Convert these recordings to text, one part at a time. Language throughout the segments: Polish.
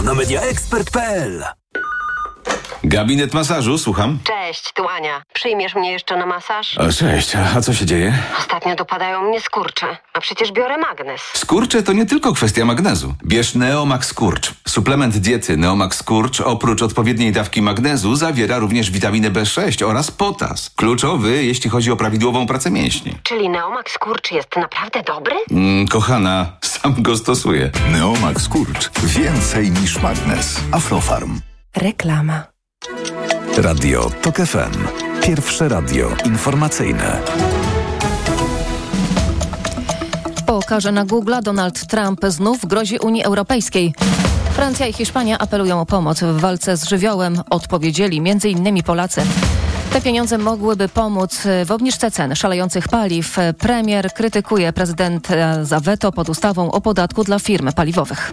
na mediaexpert.pl. Gabinet masażu, słucham. Cześć, tu Ania. Przyjmiesz mnie jeszcze na masaż? O, cześć, a co się dzieje? Ostatnio dopadają mnie skurcze, a przecież biorę magnes. Skurcze to nie tylko kwestia magnezu. Bierz Neomax Skurcz. Suplement diety Neomax Skurcz oprócz odpowiedniej dawki magnezu zawiera również witaminę B6 oraz potas. Kluczowy, jeśli chodzi o prawidłową pracę mięśni. Czyli Neomax Skurcz jest naprawdę dobry? Kochana, sam go stosuję. Neomax Skurcz. Więcej niż magnes. Aflofarm. Reklama. Radio TOK FM. Pierwsze radio informacyjne. Po karze na Google'a Donald Trump znów grozi Unii Europejskiej. Francja i Hiszpania apelują o pomoc w walce z żywiołem. Odpowiedzieli m.in. Polacy. Te pieniądze mogłyby pomóc w obniżce cen szalejących paliw. Premier krytykuje prezydenta za weto pod ustawą o podatku dla firm paliwowych.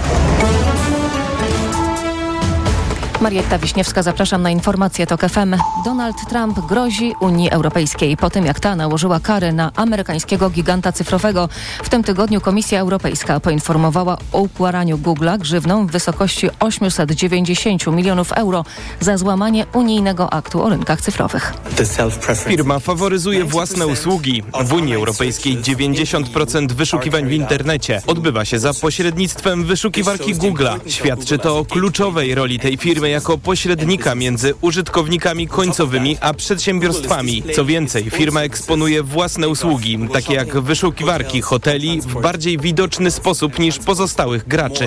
Marietta Wiśniewska, zapraszam na informacje TOK FM. Donald Trump grozi Unii Europejskiej po tym, jak ta nałożyła kary na amerykańskiego giganta cyfrowego. W tym tygodniu Komisja Europejska poinformowała o ukaraniu Google'a grzywną w wysokości 890 milionów euro za złamanie unijnego aktu o rynkach cyfrowych. Firma faworyzuje własne usługi. W Unii Europejskiej 90% wyszukiwań w internecie odbywa się za pośrednictwem wyszukiwarki Google'a. Świadczy to o kluczowej roli tej firmy jako pośrednika między użytkownikami końcowymi a przedsiębiorstwami. Co więcej, firma eksponuje własne usługi, takie jak wyszukiwarki hoteli, w bardziej widoczny sposób niż pozostałych graczy.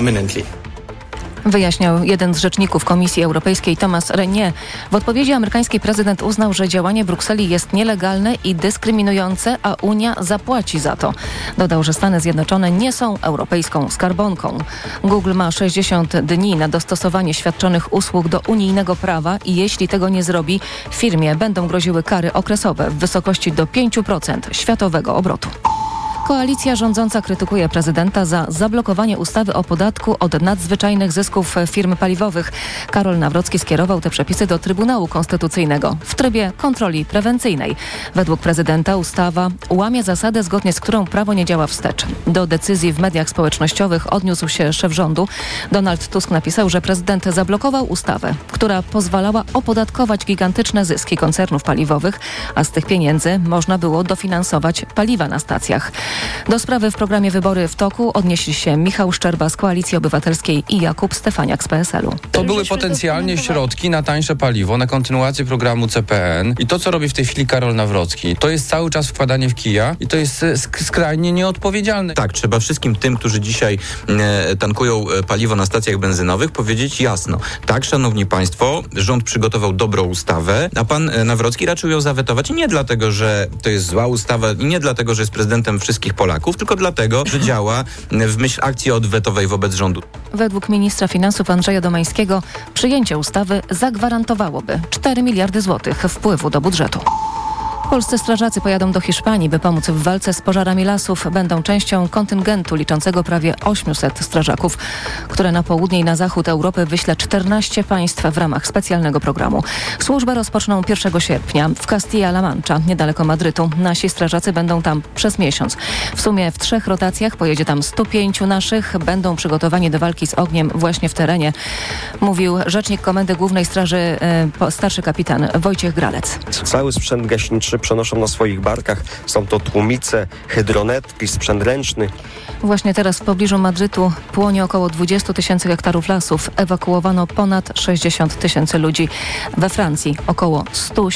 Wyjaśniał jeden z rzeczników Komisji Europejskiej, Thomas Renier. W odpowiedzi amerykański prezydent uznał, że działanie Brukseli jest nielegalne i dyskryminujące, a Unia zapłaci za to. Dodał, że Stany Zjednoczone nie są europejską skarbonką. Google ma 60 dni na dostosowanie świadczonych usług do unijnego prawa i jeśli tego nie zrobi, firmie będą groziły kary okresowe w wysokości do 5% światowego obrotu. Koalicja rządząca krytykuje prezydenta za zablokowanie ustawy o podatku od nadzwyczajnych zysków firm paliwowych. Karol Nawrocki skierował te przepisy do Trybunału Konstytucyjnego w trybie kontroli prewencyjnej. Według prezydenta ustawa łamie zasadę, zgodnie z którą prawo nie działa wstecz. Do decyzji w mediach społecznościowych odniósł się szef rządu. Donald Tusk napisał, że prezydent zablokował ustawę, która pozwalała opodatkować gigantyczne zyski koncernów paliwowych, a z tych pieniędzy można było dofinansować paliwa na stacjach. Do sprawy w programie Wybory w toku odnieśli się Michał Szczerba z Koalicji Obywatelskiej i Jakub Stefaniak z PSL-u. To były potencjalnie środki na tańsze paliwo, na kontynuację programu CPN i to, co robi w tej chwili Karol Nawrocki, to jest cały czas wkładanie w kija i to jest skrajnie nieodpowiedzialne. Tak, trzeba wszystkim tym, którzy dzisiaj tankują paliwo na stacjach benzynowych, powiedzieć jasno. Tak, szanowni państwo, rząd przygotował dobrą ustawę, a pan Nawrocki raczył ją zawetować nie dlatego, że to jest zła ustawa i nie dlatego, że jest prezydentem wszystkich Polaków, tylko dlatego, że działa w myśl akcji odwetowej wobec rządu. Według ministra finansów Andrzeja Domańskiego przyjęcie ustawy zagwarantowałoby 4 miliardy złotych wpływu do budżetu. Polscy strażacy pojadą do Hiszpanii, by pomóc w walce z pożarami lasów. Będą częścią kontyngentu liczącego prawie 800 strażaków, które na południe i na zachód Europy wyśle 14 państw w ramach specjalnego programu. Służbę rozpoczną 1 sierpnia w Castilla-La Mancha, niedaleko Madrytu. Nasi strażacy będą tam przez miesiąc. W sumie w 3 rotacjach pojedzie tam 105 naszych. Będą przygotowani do walki z ogniem właśnie w terenie, mówił rzecznik Komendy Głównej Straży, starszy kapitan Wojciech Gralec. Cały sprzęt gaśniczy przenoszą na swoich barkach. Są to tłumice, hydronetki, sprzęt ręczny. Właśnie teraz w pobliżu Madrytu płonie około 20 000 hektarów lasów. Ewakuowano ponad 60 000 ludzi. We Francji około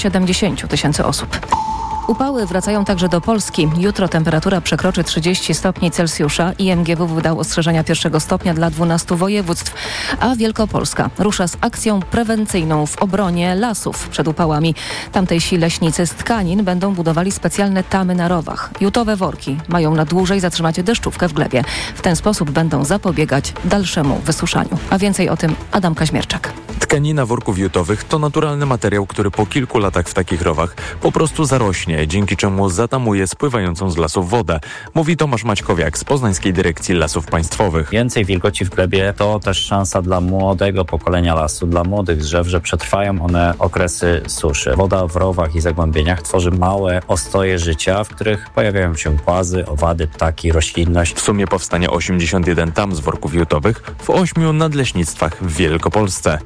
170 000 osób. Upały wracają także do Polski. Jutro temperatura przekroczy 30 stopni Celsjusza. IMGW wydał ostrzeżenia 1 stopnia dla 12 województw, a Wielkopolska rusza z akcją prewencyjną w obronie lasów przed upałami. Tamtejsi leśnicy z tkanin będą budowali specjalne tamy na rowach. Jutowe worki mają na dłużej zatrzymać deszczówkę w glebie. W ten sposób będą zapobiegać dalszemu wysuszaniu. A więcej o tym Adam Kaźmierczak. Tkanina worków jutowych to naturalny materiał, który po kilku latach w takich rowach po prostu zarośnie, dzięki czemu zatamuje spływającą z lasów wodę, mówi Tomasz Maćkowiak z Poznańskiej Dyrekcji Lasów Państwowych. Więcej wilgoci w glebie to też szansa dla młodego pokolenia lasu, dla młodych drzew, że przetrwają one okresy suszy. Woda w rowach i zagłębieniach tworzy małe ostoje życia, w których pojawiają się płazy, owady, ptaki, roślinność. W sumie powstanie 81 tam z worków jutowych w 8 nadleśnictwach w Wielkopolsce.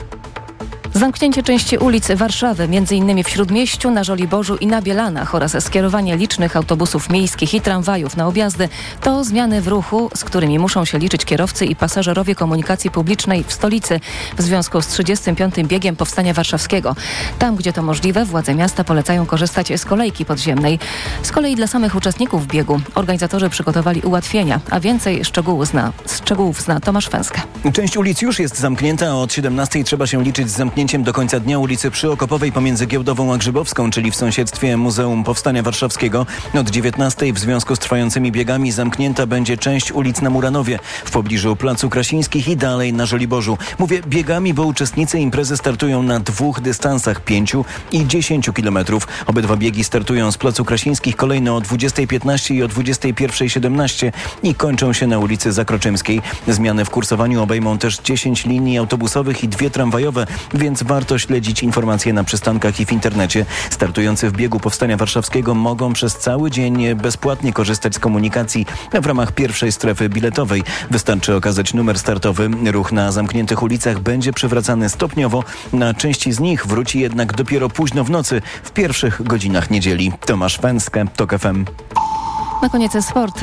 Zamknięcie części ulic Warszawy, m.in. w Śródmieściu, na Żoliborzu i na Bielanach oraz skierowanie licznych autobusów miejskich i tramwajów na objazdy to zmiany w ruchu, z którymi muszą się liczyć kierowcy i pasażerowie komunikacji publicznej w stolicy w związku z 35. biegiem Powstania Warszawskiego. Tam, gdzie to możliwe, władze miasta polecają korzystać z kolejki podziemnej. Z kolei dla samych uczestników biegu organizatorzy przygotowali ułatwienia, a więcej szczegółów zna Tomasz Fęska. Część ulic już jest zamknięta, a od 17 trzeba się liczyć z zamknięciem do końca dnia ulicy Przyokopowej pomiędzy Giełdową a Grzybowską, czyli w sąsiedztwie Muzeum Powstania Warszawskiego. Od 19 w związku z trwającymi biegami zamknięta będzie część ulic na Muranowie, w pobliżu Placu Krasińskich i dalej na Żoliborzu. Mówię biegami, bo uczestnicy imprezy startują na 2 dystansach 5 i 10 kilometrów. Obydwa biegi startują z Placu Krasińskich, kolejno o 20:15 i o 21:17 i kończą się na ulicy Zakroczymskiej. Zmiany w kursowaniu obejmą też 10 linii autobusowych i 2 tramwajowe, więc warto śledzić informacje na przystankach i w internecie. Startujący w biegu Powstania Warszawskiego mogą przez cały dzień bezpłatnie korzystać z komunikacji w ramach pierwszej strefy biletowej. Wystarczy okazać numer startowy. Ruch na zamkniętych ulicach będzie przywracany stopniowo. Na części z nich wróci jednak dopiero późno w nocy, w pierwszych godzinach niedzieli. Tomasz Fęskę, TOK FM. Na koniec sport.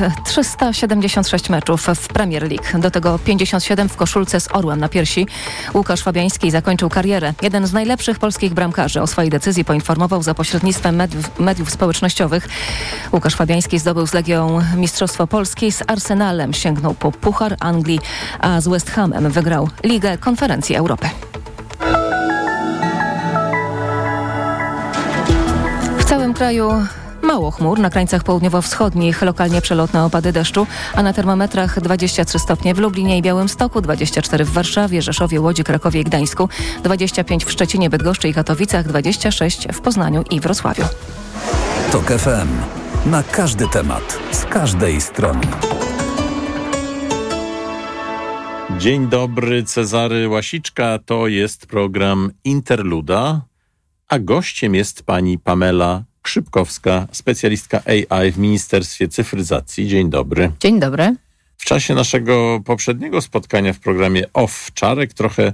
376 meczów w Premier League. Do tego 57 w koszulce z orłem na piersi. Łukasz Fabiański zakończył karierę. Jeden z najlepszych polskich bramkarzy o swojej decyzji poinformował za pośrednictwem mediów społecznościowych. Łukasz Fabiański zdobył z Legią Mistrzostwo Polski, z Arsenalem sięgnął po Puchar Anglii, a z West Hamem wygrał Ligę Konferencji Europy. W całym kraju mało chmur, na krańcach południowo-wschodnich lokalnie przelotne opady deszczu, a na termometrach 23 stopnie w Lublinie i Białymstoku, 24 w Warszawie, Rzeszowie, Łodzi, Krakowie i Gdańsku, 25 w Szczecinie, Bydgoszczy i Katowicach, 26 w Poznaniu i Wrocławiu. TOK FM. Na każdy temat, z każdej strony. Dzień dobry, Cezary Łasiczka. To jest program Interluda, a gościem jest pani Pamela Krzypkowska, specjalistka AI w Ministerstwie Cyfryzacji. Dzień dobry. Dzień dobry. W czasie naszego poprzedniego spotkania w programie Off-Czarek trochę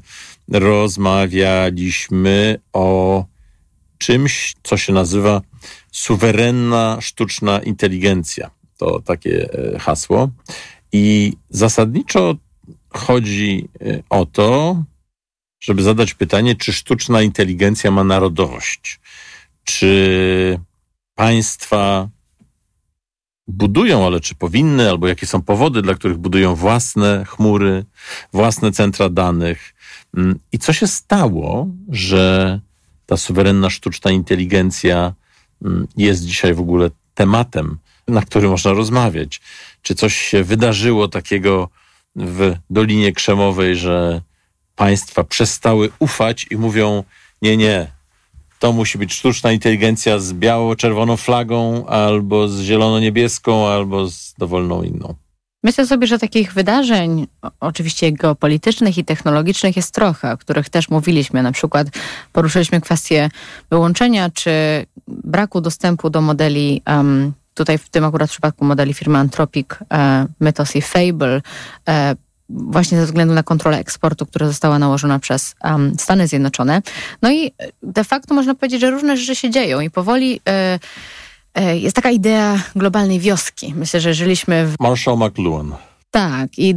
rozmawialiśmy o czymś, co się nazywa suwerenna sztuczna inteligencja. To takie hasło. I zasadniczo chodzi o to, żeby zadać pytanie, czy sztuczna inteligencja ma narodowość? Czy państwa budują, ale czy powinny, albo jakie są powody, dla których budują własne chmury, własne centra danych? I co się stało, że ta suwerenna sztuczna inteligencja jest dzisiaj w ogóle tematem, na którym można rozmawiać? Czy coś się wydarzyło takiego w Dolinie Krzemowej, że państwa przestały ufać i mówią, nie, to musi być sztuczna inteligencja z biało-czerwoną flagą, albo z zielono-niebieską, albo z dowolną inną? Myślę sobie, że takich wydarzeń, oczywiście geopolitycznych i technologicznych, jest trochę, o których też mówiliśmy. Na przykład poruszyliśmy kwestię wyłączenia czy braku dostępu do modeli, tutaj w tym akurat przypadku modeli firmy Anthropic, Mythos i Fable, właśnie ze względu na kontrolę eksportu, która została nałożona przez Stany Zjednoczone. No i de facto można powiedzieć, że różne rzeczy się dzieją i powoli jest taka idea globalnej wioski. Myślę, że żyliśmy w... Marshall McLuhan. Tak, i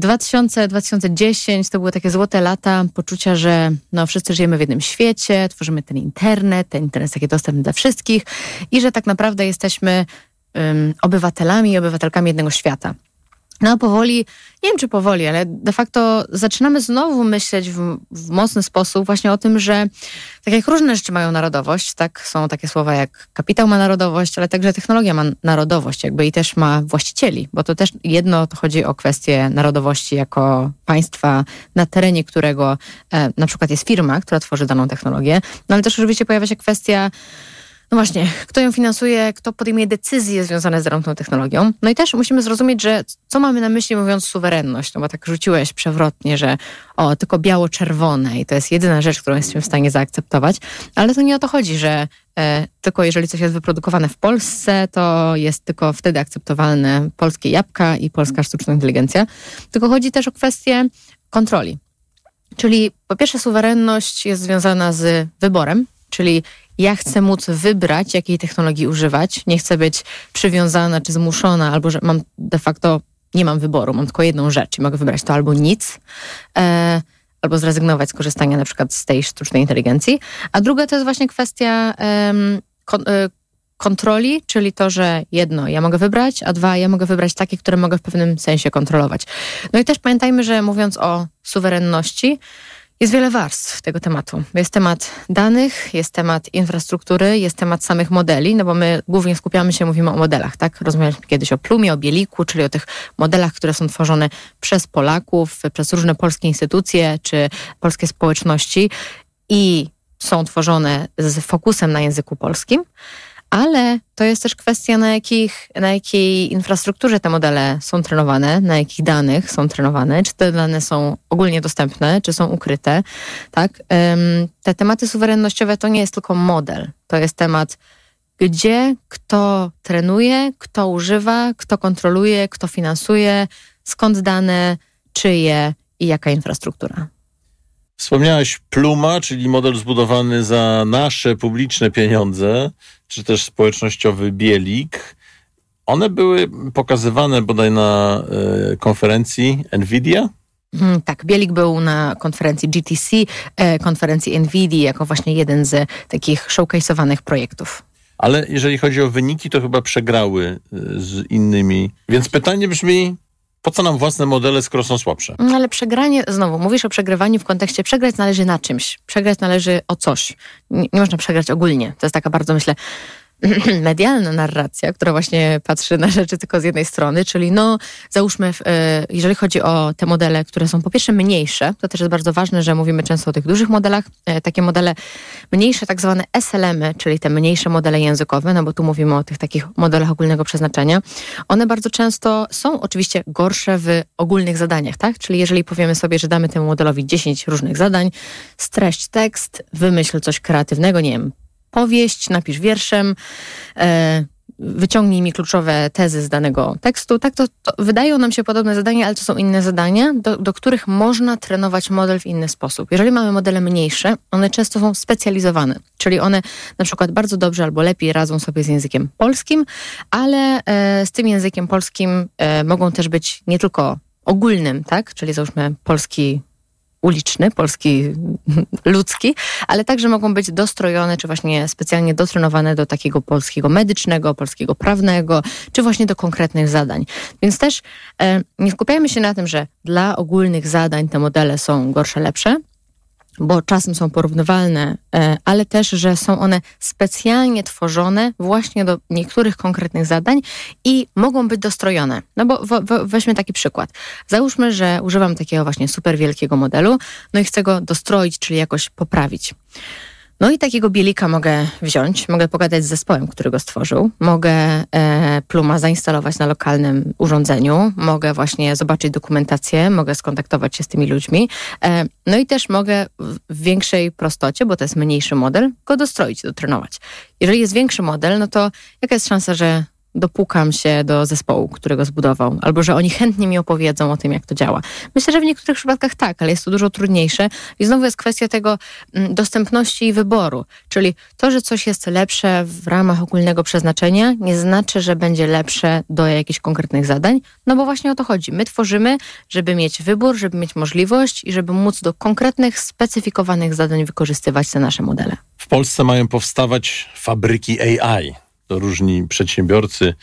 2010 to były takie złote lata poczucia, że wszyscy żyjemy w jednym świecie, tworzymy ten internet jest taki dostępny dla wszystkich i że tak naprawdę jesteśmy obywatelami i obywatelkami jednego świata. No powoli, nie wiem czy powoli, ale de facto zaczynamy znowu myśleć w mocny sposób właśnie o tym, że tak jak różne rzeczy mają narodowość, tak są takie słowa jak kapitał ma narodowość, ale także technologia ma narodowość jakby i też ma właścicieli, bo to też jedno to chodzi o kwestię narodowości jako państwa, na terenie którego na przykład jest firma, która tworzy daną technologię, no ale też oczywiście pojawia się kwestia no właśnie, kto ją finansuje, kto podejmuje decyzje związane z daną technologią. No i też musimy zrozumieć, że co mamy na myśli mówiąc suwerenność, no bo tak rzuciłeś przewrotnie, że tylko biało-czerwone i to jest jedyna rzecz, którą jesteśmy w stanie zaakceptować, ale to nie o to chodzi, że tylko jeżeli coś jest wyprodukowane w Polsce, to jest tylko wtedy akceptowalne polskie jabłka i polska sztuczna inteligencja, tylko chodzi też o kwestię kontroli. Czyli po pierwsze suwerenność jest związana z wyborem, czyli ja chcę móc wybrać, jakiej technologii używać. Nie chcę być przywiązana czy zmuszona, albo że mam de facto, nie mam wyboru, mam tylko jedną rzecz i mogę wybrać to albo nic, albo zrezygnować z korzystania na przykład z tej sztucznej inteligencji. A druga to jest właśnie kwestia kontroli, czyli to, że jedno, ja mogę wybrać, a dwa, ja mogę wybrać takie, które mogę w pewnym sensie kontrolować. No i też pamiętajmy, że mówiąc o suwerenności, jest wiele warstw tego tematu. Jest temat danych, jest temat infrastruktury, jest temat samych modeli, no bo my głównie skupiamy się, mówimy o modelach, tak? Rozmawialiśmy kiedyś o Plumie, o Bieliku, czyli o tych modelach, które są tworzone przez Polaków, przez różne polskie instytucje czy polskie społeczności i są tworzone z fokusem na języku polskim. Ale to jest też kwestia, na jakiej infrastrukturze te modele są trenowane, na jakich danych są trenowane, czy te dane są ogólnie dostępne, czy są ukryte. Tak? Te tematy suwerennościowe to nie jest tylko model. To jest temat, gdzie, kto trenuje, kto używa, kto kontroluje, kto finansuje, skąd dane, czyje i jaka infrastruktura. Wspomniałeś Pluma, czyli model zbudowany za nasze publiczne pieniądze, czy też społecznościowy Bielik. One były pokazywane bodaj na konferencji NVIDIA? Tak, Bielik był na konferencji GTC, konferencji NVIDIA, jako właśnie jeden z takich showcase'owanych projektów. Ale jeżeli chodzi o wyniki, to chyba przegrały z innymi. Więc pytanie brzmi, po co nam własne modele, skoro są słabsze? Ale przegranie, znowu, mówisz o przegrywaniu w kontekście przegrać należy na czymś. Przegrać należy o coś. Nie można przegrać ogólnie. To jest taka bardzo, myślę, medialna narracja, która właśnie patrzy na rzeczy tylko z jednej strony, czyli no załóżmy, jeżeli chodzi o te modele, które są po pierwsze mniejsze, to też jest bardzo ważne, że mówimy często o tych dużych modelach, takie modele mniejsze, tak zwane SLM-y, czyli te mniejsze modele językowe, no bo tu mówimy o tych takich modelach ogólnego przeznaczenia, one bardzo często są oczywiście gorsze w ogólnych zadaniach, tak? Czyli jeżeli powiemy sobie, że damy temu modelowi 10 różnych zadań, streść tekst, wymyśl coś kreatywnego, nie wiem, powieść, napisz wierszem, wyciągnij mi kluczowe tezy z danego tekstu. Tak, to wydają nam się podobne zadania, ale to są inne zadania, do których można trenować model w inny sposób. Jeżeli mamy modele mniejsze, one często są specjalizowane, czyli one na przykład bardzo dobrze albo lepiej radzą sobie z językiem polskim, ale z tym językiem polskim mogą też być nie tylko ogólnym, tak, czyli załóżmy polski uliczny, polski ludzki, ale także mogą być dostrojone, czy właśnie specjalnie dotrenowane do takiego polskiego medycznego, polskiego prawnego, czy właśnie do konkretnych zadań. Więc też nie skupiajmy się na tym, że dla ogólnych zadań te modele są gorsze, lepsze, bo czasem są porównywalne, ale też, że są one specjalnie tworzone właśnie do niektórych konkretnych zadań i mogą być dostrojone. No bo weźmy taki przykład. Załóżmy, że używam takiego właśnie super wielkiego modelu, no i chcę go dostroić, czyli jakoś poprawić. No i takiego Bielika mogę wziąć, mogę pogadać z zespołem, który go stworzył, mogę Pluma zainstalować na lokalnym urządzeniu, mogę właśnie zobaczyć dokumentację, mogę skontaktować się z tymi ludźmi, no i też mogę w większej prostocie, bo to jest mniejszy model, go dostroić, dotrenować. Jeżeli jest większy model, no to jaka jest szansa, że dopukam się do zespołu, który go zbudował, albo że oni chętnie mi opowiedzą o tym, jak to działa. Myślę, że w niektórych przypadkach tak, ale jest to dużo trudniejsze i znowu jest kwestia tego dostępności i wyboru, czyli to, że coś jest lepsze w ramach ogólnego przeznaczenia, nie znaczy, że będzie lepsze do jakichś konkretnych zadań, no bo właśnie o to chodzi. My tworzymy, żeby mieć wybór, żeby mieć możliwość i żeby móc do konkretnych, specyfikowanych zadań wykorzystywać te nasze modele. W Polsce mają powstawać fabryki AI. To różni przedsiębiorcy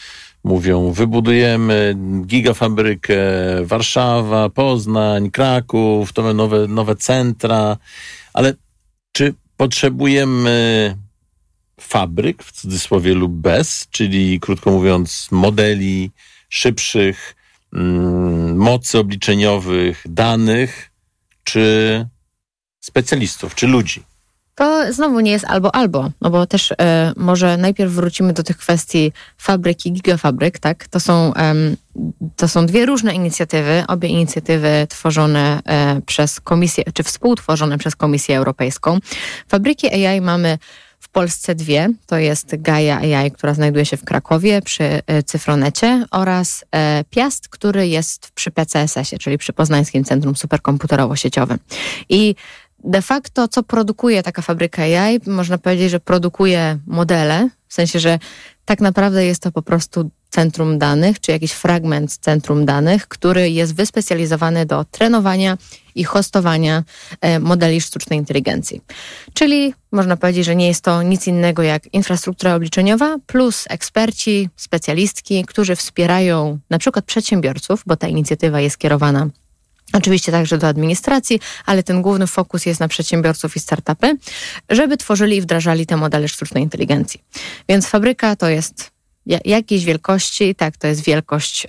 mówią, wybudujemy gigafabrykę, Warszawa, Poznań, Kraków, to będą nowe centra, ale czy potrzebujemy fabryk, w cudzysłowie lub bez, czyli krótko mówiąc modeli szybszych, mocy obliczeniowych, danych, czy specjalistów, czy ludzi? To znowu nie jest albo, no bo też może najpierw wrócimy do tych kwestii fabryk i gigafabryk, tak? To są dwie różne inicjatywy, obie inicjatywy tworzone przez Komisję, czy współtworzone przez Komisję Europejską. Fabryki AI mamy w Polsce dwie, to jest Gaia AI, która znajduje się w Krakowie przy Cyfronecie, oraz Piast, który jest przy PCSS-ie, czyli przy Poznańskim Centrum Superkomputerowo-Sieciowym. I de facto, co produkuje taka fabryka AI? Można powiedzieć, że produkuje modele, w sensie, że tak naprawdę jest to po prostu centrum danych, czy jakiś fragment centrum danych, który jest wyspecjalizowany do trenowania i hostowania modeli sztucznej inteligencji. Czyli można powiedzieć, że nie jest to nic innego jak infrastruktura obliczeniowa plus eksperci, specjalistki, którzy wspierają na przykład przedsiębiorców, bo ta inicjatywa jest kierowana oczywiście także do administracji, ale ten główny fokus jest na przedsiębiorców i startupy, żeby tworzyli i wdrażali te modele sztucznej inteligencji. Więc fabryka to jest jakiejś wielkości, tak, to jest wielkość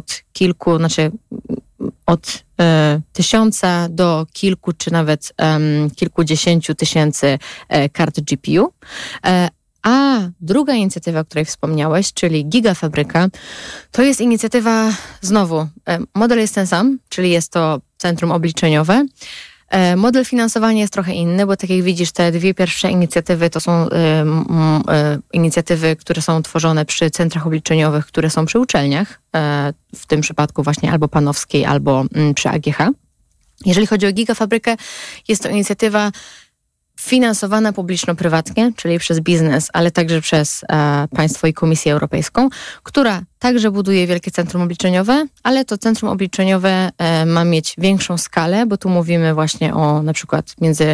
od 1000 do kilku, czy nawet kilkudziesięciu tysięcy kart GPU. A druga inicjatywa, o której wspomniałeś, czyli Gigafabryka, to jest inicjatywa, znowu, model jest ten sam, czyli jest to centrum obliczeniowe. Model finansowania jest trochę inny, bo tak jak widzisz, te dwie pierwsze inicjatywy to są inicjatywy, które są tworzone przy centrach obliczeniowych, które są przy uczelniach, w tym przypadku właśnie albo Panowskiej, albo przy AGH. Jeżeli chodzi o Gigafabrykę, jest to inicjatywa finansowana publiczno-prywatnie, czyli przez biznes, ale także przez państwo i Komisję Europejską, która także buduje wielkie centrum obliczeniowe, ale to centrum obliczeniowe ma mieć większą skalę, bo tu mówimy właśnie o na przykład między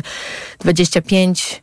25,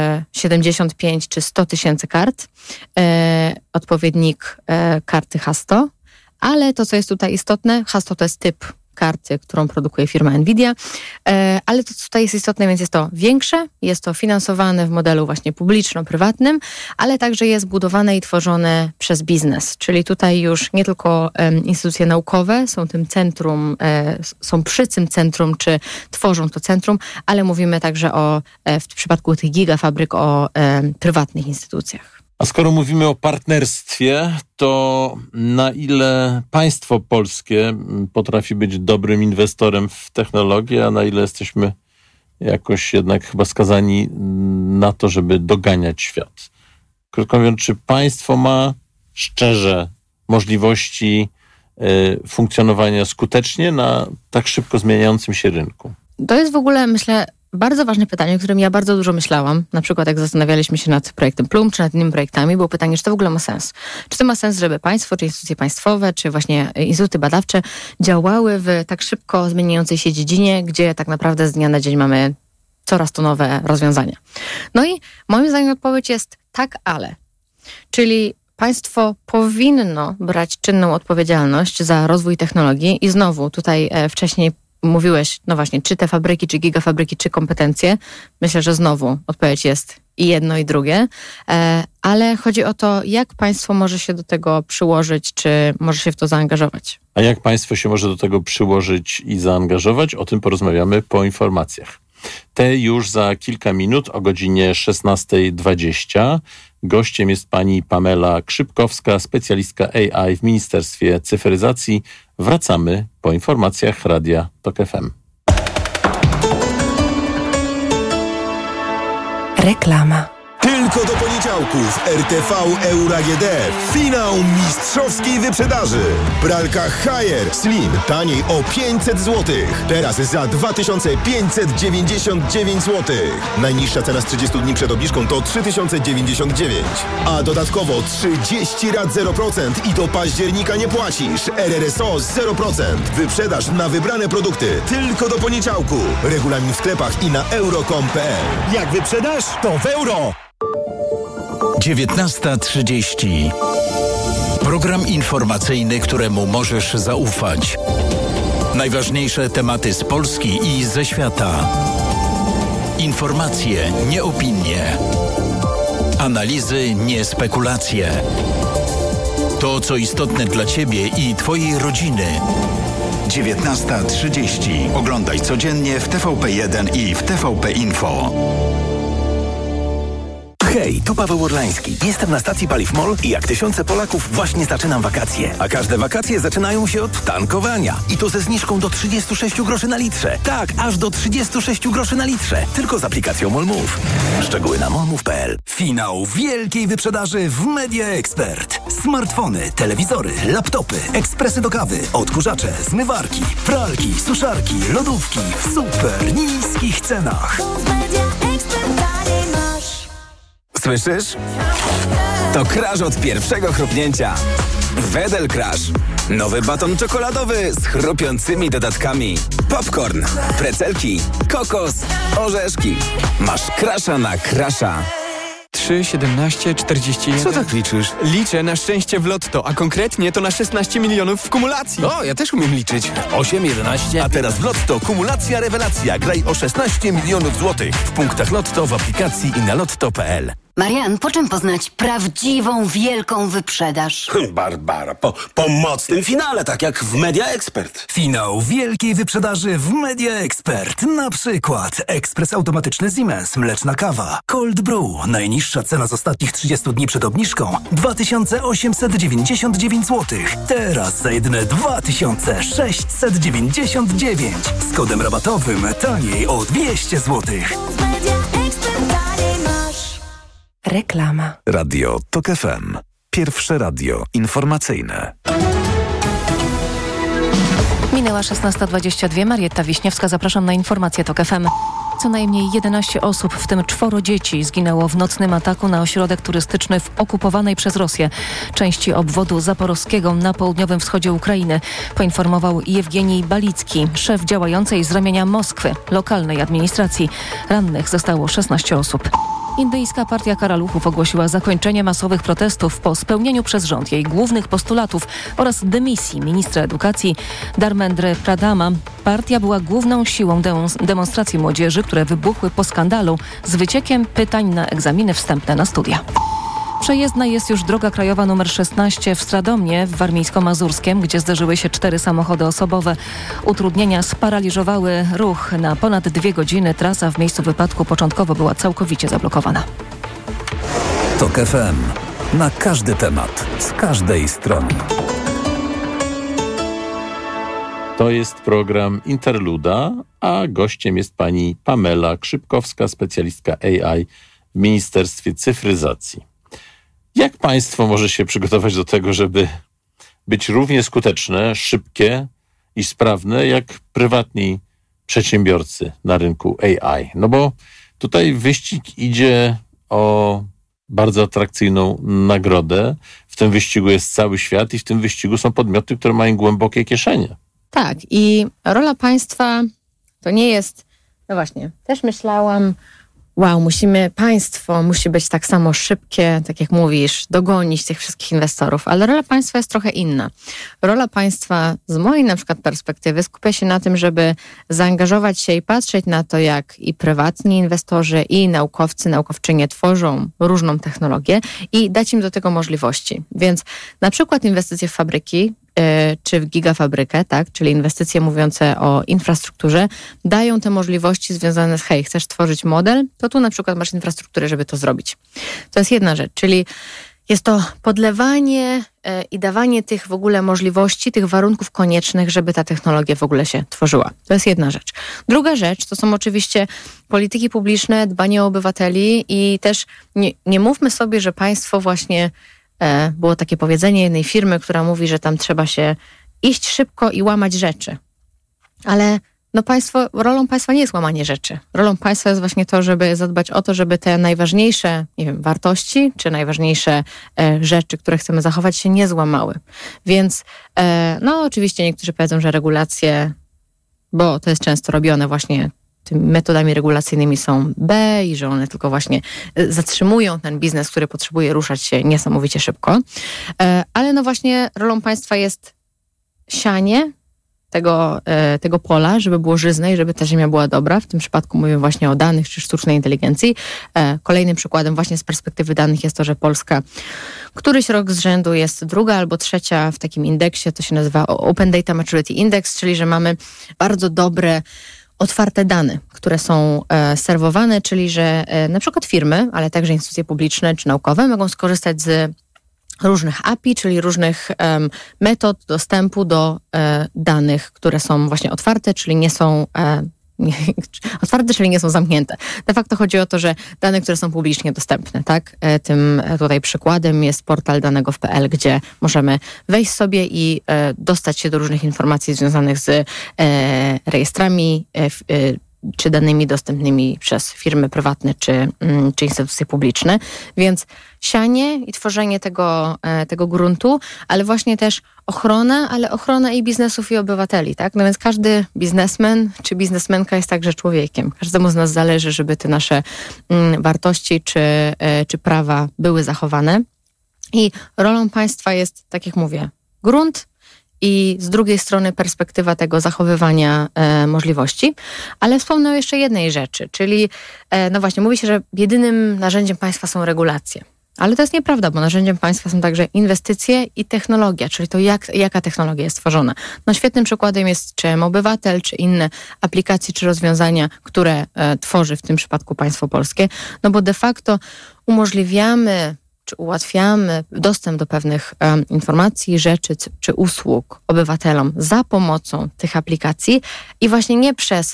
75 czy 100 tysięcy kart, odpowiednik karty H100, ale to, co jest tutaj istotne, H100 to jest typ karty, którą produkuje firma Nvidia, ale to tutaj jest istotne, więc jest to większe, jest to finansowane w modelu właśnie publiczno-prywatnym, ale także jest budowane i tworzone przez biznes, czyli tutaj już nie tylko instytucje naukowe są tym centrum, są przy tym centrum, czy tworzą to centrum, ale mówimy także w przypadku tych gigafabryk o prywatnych instytucjach. A skoro mówimy o partnerstwie, to na ile państwo polskie potrafi być dobrym inwestorem w technologię, a na ile jesteśmy jakoś jednak chyba skazani na to, żeby doganiać świat? Krótko mówiąc, czy państwo ma szczerze możliwości funkcjonowania skutecznie na tak szybko zmieniającym się rynku? To jest w ogóle, myślę, bardzo ważne pytanie, o którym ja bardzo dużo myślałam. Na przykład jak zastanawialiśmy się nad projektem Plum, czy nad innymi projektami, było pytanie, czy to w ogóle ma sens. Czy to ma sens, żeby państwo, czy instytucje państwowe, czy właśnie instytuty badawcze działały w tak szybko zmieniającej się dziedzinie, gdzie tak naprawdę z dnia na dzień mamy coraz to nowe rozwiązania. No i moim zdaniem odpowiedź jest tak, ale. Czyli państwo powinno brać czynną odpowiedzialność za rozwój technologii i znowu tutaj wcześniej mówiłeś, no właśnie, czy te fabryki, czy gigafabryki, czy kompetencje. Myślę, że znowu odpowiedź jest i jedno, i drugie, ale chodzi o to, jak państwo może się do tego przyłożyć, czy może się w to zaangażować. A jak państwo się może do tego przyłożyć i zaangażować? O tym porozmawiamy po informacjach. Te już za kilka minut o godzinie 16:20. Gościem jest pani Pamela Krzypkowska, specjalistka AI w Ministerstwie Cyfryzacji. Wracamy po informacjach Radia TOK FM. Reklama. Tylko do poniedziałku w RTV Euro AGD. Finał mistrzowskiej wyprzedaży. Pralka Haier Slim taniej o 500 zł. Teraz za 2599 zł. Najniższa cena z 30 dni przed obniżką to 3099. A dodatkowo 30 rat 0% i do października nie płacisz. RRSO 0%. Wyprzedaż na wybrane produkty. Tylko do poniedziałku. Regulamin w sklepach i na euro.com.pl. Jak wyprzedasz, to w euro. 19:30. Program informacyjny, któremu możesz zaufać. Najważniejsze tematy z Polski i ze świata. Informacje, nie opinie. Analizy, nie spekulacje. To, co istotne dla Ciebie i Twojej rodziny. 19:30. Oglądaj codziennie w TVP1 i w TVP Info. Hej, tu Paweł Orlański. Jestem na stacji Paliw MOL i jak tysiące Polaków właśnie zaczynam wakacje. A każde wakacje zaczynają się od tankowania. I to ze zniżką do 36 groszy na litrze. Tak, aż do 36 groszy na litrze. Tylko z aplikacją MOL Move. Szczegóły na molmove.pl. Finał wielkiej wyprzedaży w Media Expert. Smartfony, telewizory, laptopy, ekspresy do kawy, odkurzacze, zmywarki, pralki, suszarki, lodówki w super niskich cenach. Słyszysz? To crash od pierwszego chrupnięcia. Wedel Crash. Nowy baton czekoladowy z chrupiącymi dodatkami. Popcorn, precelki, kokos, orzeszki. Masz crasha na crasha. 3, 17, 41. Co tak liczysz? Liczę na szczęście w lotto, a konkretnie to na 16 milionów w kumulacji. O, ja też umiem liczyć. 8, 11. A teraz w Lotto kumulacja rewelacja. Graj o 16 milionów złotych. W punktach Lotto, w aplikacji i na lotto.pl. Marian, po czym poznać prawdziwą, wielką wyprzedaż? Barbara, po mocnym finale, tak jak w Media Expert. Finał wielkiej wyprzedaży w Media Expert. Na przykład ekspres automatyczny Siemens, mleczna kawa, Cold Brew. Najniższa cena z ostatnich 30 dni przed obniżką 2899 zł. Teraz za jedyne 2699. Z kodem rabatowym taniej o 200 zł. Reklama. Radio TOK FM. Pierwsze radio informacyjne. Minęła 16:22. Marietta Wiśniewska, zapraszam na informacje TOK FM. Co najmniej 11 osób, w tym 4 dzieci, zginęło w nocnym ataku na ośrodek turystyczny w okupowanej przez Rosję części obwodu zaporowskiego na południowym wschodzie Ukrainy, poinformował Jewgenij Balicki, szef działającej z ramienia Moskwy lokalnej administracji. Rannych zostało 16 osób. Indyjska Partia Karaluchów ogłosiła zakończenie masowych protestów po spełnieniu przez rząd jej głównych postulatów oraz dymisji ministra edukacji Dharmendry Pradhana. Partia była główną siłą demonstracji młodzieży, które wybuchły po skandalu z wyciekiem pytań na egzaminy wstępne na studia. Przejezdna jest już droga krajowa nr 16 w Stradomnie w Warmińsko-Mazurskiem, gdzie zderzyły się 4 samochody osobowe. Utrudnienia sparaliżowały ruch na ponad 2 godziny. Trasa w miejscu wypadku początkowo była całkowicie zablokowana. TOK FM. Na każdy temat, z każdej strony. To jest program Interluda, a gościem jest pani Pamela Krzypkowska, specjalistka AI w Ministerstwie Cyfryzacji. Jak państwo może się przygotować do tego, żeby być równie skuteczne, szybkie i sprawne jak prywatni przedsiębiorcy na rynku AI? No bo tutaj wyścig idzie o bardzo atrakcyjną nagrodę. W tym wyścigu jest cały świat i w tym wyścigu są podmioty, które mają głębokie kieszenie. Tak, i rola państwa to nie jest, no właśnie, też myślałam, państwo musi być tak samo szybkie, tak jak mówisz, dogonić tych wszystkich inwestorów, ale rola państwa jest trochę inna. Rola państwa z mojej na przykład perspektywy skupia się na tym, żeby zaangażować się i patrzeć na to, jak i prywatni inwestorzy, i naukowcy, naukowczynie tworzą różną technologię i dać im do tego możliwości. Więc na przykład inwestycje w fabryki, czy w gigafabrykę, tak, czyli inwestycje mówiące o infrastrukturze, dają te możliwości związane z chcesz tworzyć model, to tu na przykład masz infrastrukturę, żeby to zrobić. To jest jedna rzecz, czyli jest to podlewanie i dawanie tych w ogóle możliwości, tych warunków koniecznych, żeby ta technologia w ogóle się tworzyła. To jest jedna rzecz. Druga rzecz to są oczywiście polityki publiczne, dbanie o obywateli i też nie mówmy sobie, że państwo właśnie było takie powiedzenie jednej firmy, która mówi, że tam trzeba się iść szybko i łamać rzeczy. Ale rolą państwa nie jest łamanie rzeczy. Rolą państwa jest właśnie to, żeby zadbać o to, żeby te najważniejsze, wartości, czy najważniejsze rzeczy, które chcemy zachować, się nie złamały. Więc oczywiście niektórzy powiedzą, że regulacje, bo to jest często robione właśnie tymi metodami regulacyjnymi są B i że one tylko właśnie zatrzymują ten biznes, który potrzebuje ruszać się niesamowicie szybko. Ale no właśnie rolą państwa jest sianie tego pola, żeby było żyzne i żeby ta ziemia była dobra. W tym przypadku mówimy właśnie o danych czy sztucznej inteligencji. Kolejnym przykładem właśnie z perspektywy danych jest to, że Polska któryś rok z rzędu jest druga albo trzecia w takim indeksie, to się nazywa Open Data Maturity Index, czyli że mamy bardzo dobre otwarte dane, które są serwowane, czyli że na przykład firmy, ale także instytucje publiczne czy naukowe mogą skorzystać z różnych API, czyli różnych metod dostępu do danych, które są właśnie otwarte, czyli nie są otwarte, czyli nie są zamknięte. De facto chodzi o to, że dane, które są publicznie dostępne, tak? Tym tutaj przykładem jest portal danego.pl, gdzie możemy wejść sobie i dostać się do różnych informacji związanych z rejestrami czy danymi dostępnymi przez firmy prywatne czy instytucje publiczne. Więc sianie i tworzenie tego gruntu, ale właśnie też ochrona i biznesów i obywateli, tak? No więc każdy biznesmen czy biznesmenka jest także człowiekiem. Każdemu z nas zależy, żeby te nasze wartości czy prawa były zachowane. I rolą państwa jest, tak jak mówię, grunt, i z drugiej strony perspektywa tego zachowywania możliwości. Ale wspomnę o jeszcze jednej rzeczy, czyli no właśnie mówi się, że jedynym narzędziem państwa są regulacje. Ale to jest nieprawda, bo narzędziem państwa są także inwestycje i technologia, czyli to jaka technologia jest tworzona. No świetnym przykładem jest czy Obywatel, czy inne aplikacje, czy rozwiązania, które tworzy w tym przypadku państwo polskie, no bo de facto umożliwiamy czy ułatwiamy dostęp do pewnych informacji, rzeczy czy usług obywatelom za pomocą tych aplikacji i właśnie nie przez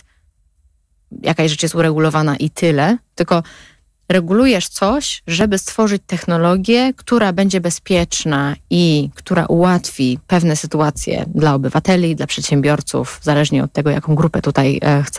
jakaś rzecz jest uregulowana i tyle, tylko regulujesz coś, żeby stworzyć technologię, która będzie bezpieczna i która ułatwi pewne sytuacje dla obywateli, dla przedsiębiorców, zależnie od tego, jaką grupę tutaj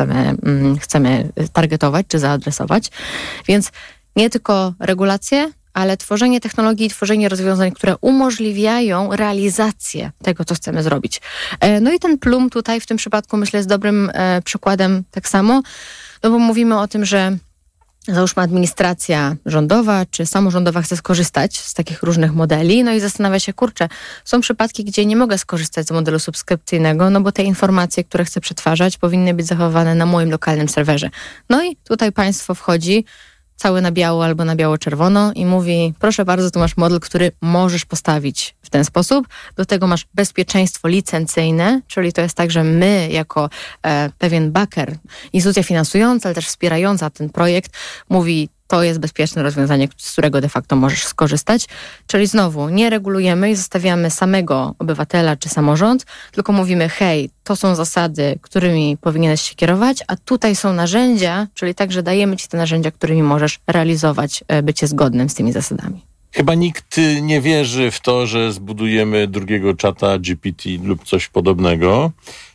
chcemy targetować czy zaadresować. Więc nie tylko regulacje, ale tworzenie technologii i tworzenie rozwiązań, które umożliwiają realizację tego, co chcemy zrobić. No i ten Plum tutaj w tym przypadku myślę jest dobrym przykładem tak samo, no bo mówimy o tym, że załóżmy administracja rządowa czy samorządowa chce skorzystać z takich różnych modeli, no i zastanawia się, kurczę, są przypadki, gdzie nie mogę skorzystać z modelu subskrypcyjnego, no bo te informacje, które chcę przetwarzać, powinny być zachowane na moim lokalnym serwerze. No i tutaj państwo wchodzi cały na biało albo na biało-czerwono i mówi, proszę bardzo, tu masz model, który możesz postawić w ten sposób. Do tego masz bezpieczeństwo licencyjne, czyli to jest tak, że my jako pewien backer, instytucja finansująca, ale też wspierająca ten projekt, mówi, to jest bezpieczne rozwiązanie, z którego de facto możesz skorzystać. Czyli znowu nie regulujemy i zostawiamy samego obywatela czy samorząd, tylko mówimy, hej, to są zasady, którymi powinieneś się kierować, a tutaj są narzędzia, czyli także dajemy ci te narzędzia, którymi możesz realizować bycie zgodnym z tymi zasadami. Chyba nikt nie wierzy w to, że zbudujemy drugiego czata GPT lub coś podobnego.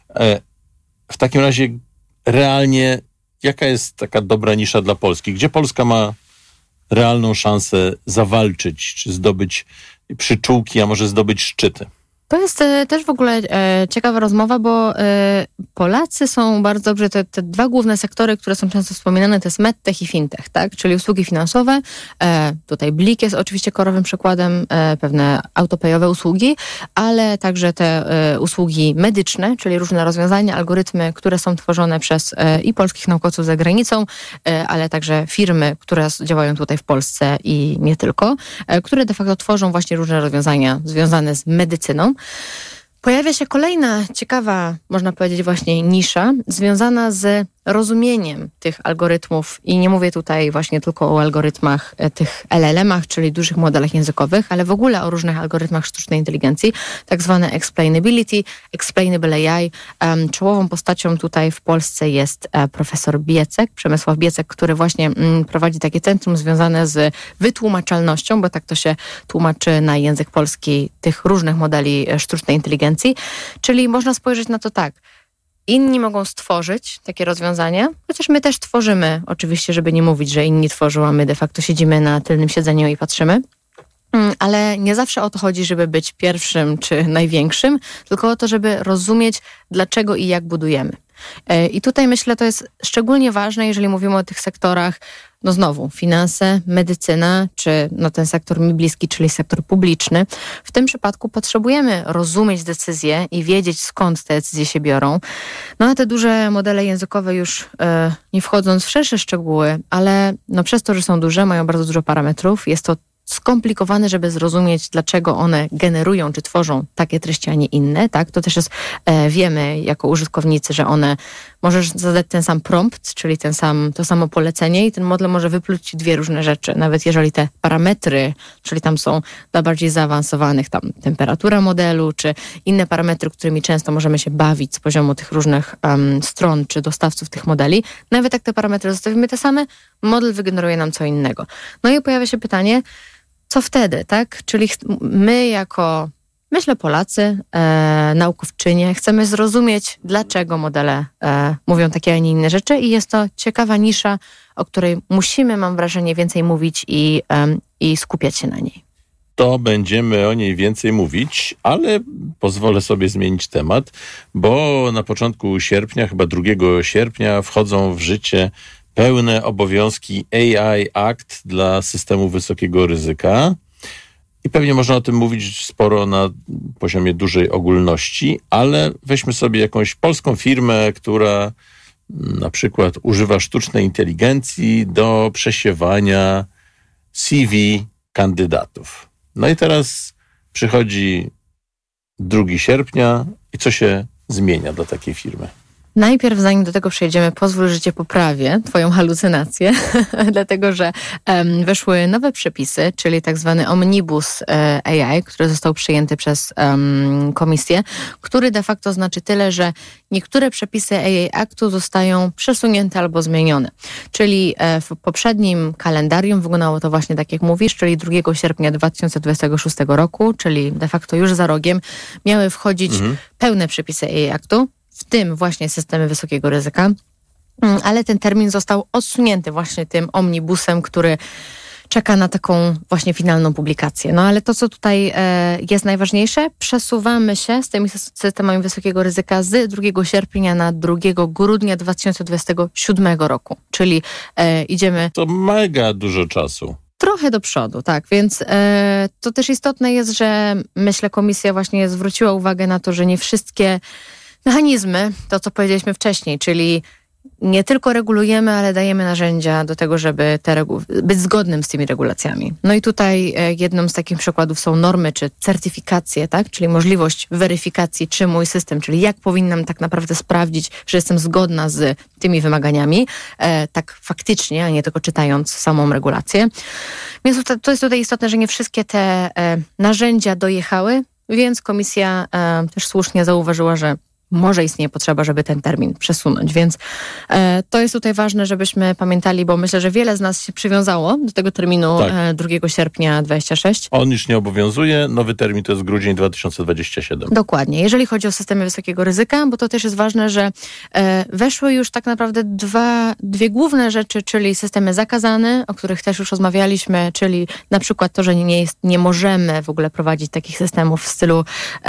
W takim razie realnie jaka jest taka dobra nisza dla Polski? Gdzie Polska ma realną szansę zawalczyć, czy zdobyć przyczółki, a może zdobyć szczyty? To jest też w ogóle ciekawa rozmowa, bo Polacy są bardzo dobrze, te dwa główne sektory, które są często wspominane, to jest medtech i fintech, tak? Czyli usługi finansowe. Tutaj Blik jest oczywiście korowym przykładem, pewne autopayowe usługi, ale także te usługi medyczne, czyli różne rozwiązania, algorytmy, które są tworzone przez i polskich naukowców za granicą, ale także firmy, które działają tutaj w Polsce i nie tylko, które de facto tworzą właśnie różne rozwiązania związane z medycyną. Pojawia się kolejna ciekawa, można powiedzieć właśnie nisza, związana z rozumieniem tych algorytmów i nie mówię tutaj właśnie tylko o algorytmach, tych LLM-ach, czyli dużych modelach językowych, ale w ogóle o różnych algorytmach sztucznej inteligencji, tak zwane explainability, explainable AI. Czołową postacią tutaj w Polsce jest profesor Biecek, Przemysław Biecek, który właśnie prowadzi takie centrum związane z wytłumaczalnością, bo tak to się tłumaczy na język polski tych różnych modeli sztucznej inteligencji, czyli można spojrzeć na to tak, inni mogą stworzyć takie rozwiązania, chociaż my też tworzymy, oczywiście, żeby nie mówić, że inni tworzą, a my de facto siedzimy na tylnym siedzeniu i patrzymy. Ale nie zawsze o to chodzi, żeby być pierwszym czy największym, tylko o to, żeby rozumieć, dlaczego i jak budujemy. I tutaj myślę, to jest szczególnie ważne, jeżeli mówimy o tych sektorach, no znowu, finanse, medycyna, czy ten sektor mi bliski, czyli sektor publiczny. W tym przypadku potrzebujemy rozumieć decyzje i wiedzieć, skąd te decyzje się biorą. A te duże modele językowe już nie wchodząc w szersze szczegóły, ale przez to, że są duże, mają bardzo dużo parametrów, jest to skomplikowane, żeby zrozumieć, dlaczego one generują czy tworzą takie treści, a nie inne. Tak? To też jest, wiemy jako użytkownicy, że one, możesz zadać ten sam prompt, czyli to samo polecenie i ten model może wypluć ci dwie różne rzeczy. Nawet jeżeli te parametry, czyli tam są dla bardziej zaawansowanych, tam temperatura modelu, czy inne parametry, którymi często możemy się bawić z poziomu tych różnych stron, czy dostawców tych modeli. Nawet jak te parametry zostawimy te same, model wygeneruje nam co innego. I pojawia się pytanie, co wtedy, tak? Czyli my jako, myślę, Polacy, naukowczynie, chcemy zrozumieć, dlaczego modele mówią takie, a nie inne rzeczy i jest to ciekawa nisza, o której musimy, mam wrażenie, więcej mówić i skupiać się na niej. To będziemy o niej więcej mówić, ale pozwolę sobie zmienić temat, bo na początku sierpnia, chyba 2 sierpnia wchodzą w życie pełne obowiązki AI Act dla systemu wysokiego ryzyka. I pewnie można o tym mówić sporo na poziomie dużej ogólności, ale weźmy sobie jakąś polską firmę, która na przykład używa sztucznej inteligencji do przesiewania CV kandydatów. I teraz przychodzi 2 sierpnia i co się zmienia dla takiej firmy? Najpierw, zanim do tego przejdziemy, pozwól, że cię poprawię, twoją halucynację, dlatego, że weszły nowe przepisy, czyli tak zwany Omnibus AI, który został przyjęty przez komisję, który de facto znaczy tyle, że niektóre przepisy AI Aktu zostają przesunięte albo zmienione. Czyli w poprzednim kalendarium wyglądało to właśnie tak, jak mówisz, czyli 2 sierpnia 2026 roku, czyli de facto już za rogiem, miały wchodzić pełne przepisy AI Aktu, w tym właśnie systemy wysokiego ryzyka, ale ten termin został odsunięty właśnie tym omnibusem, który czeka na taką właśnie finalną publikację. Ale to, co tutaj jest najważniejsze, przesuwamy się z tymi systemami wysokiego ryzyka z 2 sierpnia na 2 grudnia 2027 roku, czyli idziemy... To mega dużo czasu. Trochę do przodu, tak, więc to też istotne jest, że myślę, komisja właśnie zwróciła uwagę na to, że nie wszystkie mechanizmy, to co powiedzieliśmy wcześniej, czyli nie tylko regulujemy, ale dajemy narzędzia do tego, żeby być zgodnym z tymi regulacjami. I tutaj jedną z takich przykładów są normy czy certyfikacje, tak? Czyli możliwość weryfikacji, czy mój system, czyli jak powinnam tak naprawdę sprawdzić, że jestem zgodna z tymi wymaganiami, tak faktycznie, a nie tylko czytając samą regulację. Więc to jest tutaj istotne, że nie wszystkie te narzędzia dojechały, więc komisja też słusznie zauważyła, że może istnieje potrzeba, żeby ten termin przesunąć. Więc to jest tutaj ważne, żebyśmy pamiętali, bo myślę, że wiele z nas się przywiązało do tego terminu 2 sierpnia 26. On już nie obowiązuje, nowy termin to jest grudzień 2027. Dokładnie. Jeżeli chodzi o systemy wysokiego ryzyka, bo to też jest ważne, że weszły już tak naprawdę dwie główne rzeczy, czyli systemy zakazane, o których też już rozmawialiśmy, czyli na przykład to, że nie możemy w ogóle prowadzić takich systemów w stylu,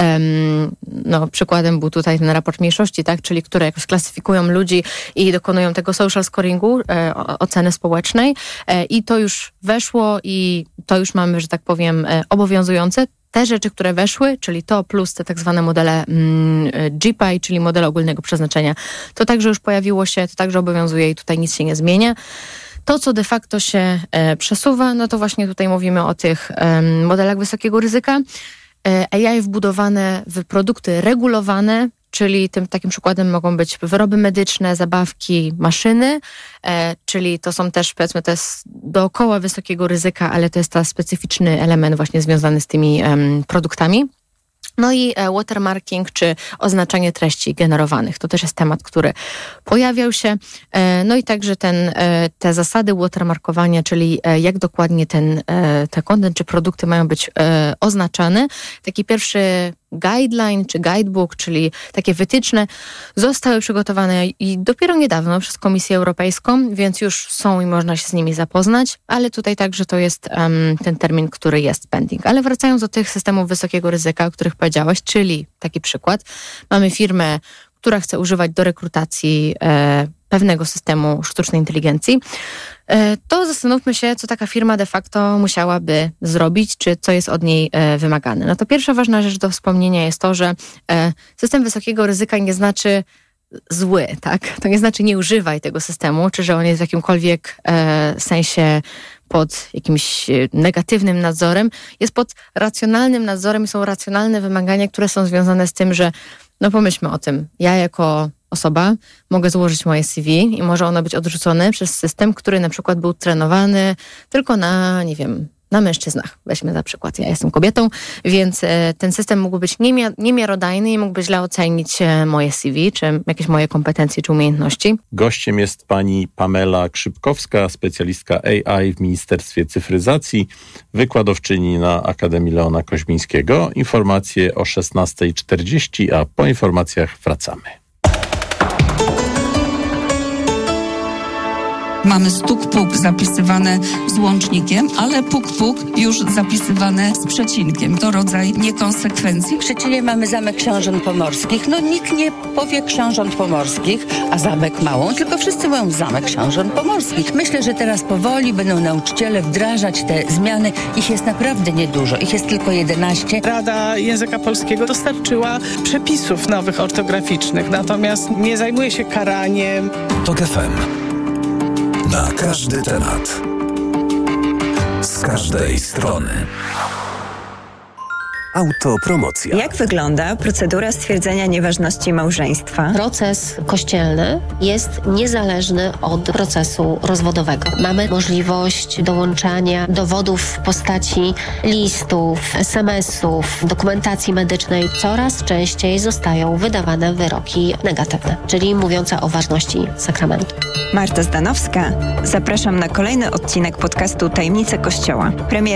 przykładem był tutaj ten raport mniejszości, tak, czyli które jakoś klasyfikują ludzi i dokonują tego social scoringu, oceny społecznej i to już weszło i to już mamy, że tak powiem, obowiązujące. Te rzeczy, które weszły, czyli to plus te tak zwane modele GPI, czyli modele ogólnego przeznaczenia, to także już pojawiło się, to także obowiązuje i tutaj nic się nie zmienia. To, co de facto się przesuwa, to właśnie tutaj mówimy o tych modelach wysokiego ryzyka. AI wbudowane w produkty regulowane, czyli tym takim przykładem mogą być wyroby medyczne, zabawki, maszyny, czyli to są też, powiedzmy, to jest dookoła wysokiego ryzyka, ale to jest ten specyficzny element właśnie związany z tymi produktami. I watermarking, czy oznaczanie treści generowanych. To też jest temat, który pojawiał się. I także te zasady watermarkowania, czyli jak dokładnie te content czy produkty mają być oznaczane. Taki pierwszy guideline czy guidebook, czyli takie wytyczne, zostały przygotowane i dopiero niedawno przez Komisję Europejską, więc już są i można się z nimi zapoznać, ale tutaj także to jest ten termin, który jest pending. Ale wracając do tych systemów wysokiego ryzyka, o których powiedziałeś, czyli taki przykład, mamy firmę, która chce używać do rekrutacji pewnego systemu sztucznej inteligencji, to zastanówmy się, co taka firma de facto musiałaby zrobić, czy co jest od niej wymagane. No to pierwsza ważna rzecz do wspomnienia jest to, że system wysokiego ryzyka nie znaczy zły, tak? To nie znaczy nie używaj tego systemu, czy że on jest w jakimkolwiek sensie pod jakimś negatywnym nadzorem. Jest pod racjonalnym nadzorem i są racjonalne wymagania, które są związane z tym, że no pomyślmy o tym, ja jako osoba mogę złożyć moje CV i może ono być odrzucone przez system, który na przykład był trenowany tylko na, nie wiem, na mężczyznach. Weźmy za przykład, ja jestem kobietą, więc ten system mógł być niemiarodajny i mógłby źle ocenić moje CV, czy jakieś moje kompetencje, czy umiejętności. Gościem jest pani Pamela Krzypkowska, specjalistka AI w Ministerstwie Cyfryzacji, wykładowczyni na Akademii Leona Koźmińskiego. Informacje o 16:40, a po informacjach wracamy. Mamy stuk-puk zapisywane z łącznikiem, ale puk-puk już zapisywane z przecinkiem. To rodzaj niekonsekwencji. W Szczecinie mamy Zamek Książąt Pomorskich. No nikt nie powie Książąt Pomorskich, a Zamek Małą, tylko wszyscy mówią Zamek Książąt Pomorskich. Myślę, że teraz powoli będą nauczyciele wdrażać te zmiany. Ich jest naprawdę niedużo. Ich jest tylko 11. Rada Języka Polskiego dostarczyła przepisów nowych ortograficznych, natomiast nie zajmuje się karaniem. TOK FM. Na każdy temat. Z każdej strony. Autopromocja. Jak wygląda procedura stwierdzenia nieważności małżeństwa? Proces kościelny jest niezależny od procesu rozwodowego. Mamy możliwość dołączania dowodów w postaci listów, SMS-ów, dokumentacji medycznej. Coraz częściej zostają wydawane wyroki negatywne, czyli mówiące o ważności sakramentu. Marta Zdanowska. Zapraszam na kolejny odcinek podcastu Tajemnice Kościoła. Premier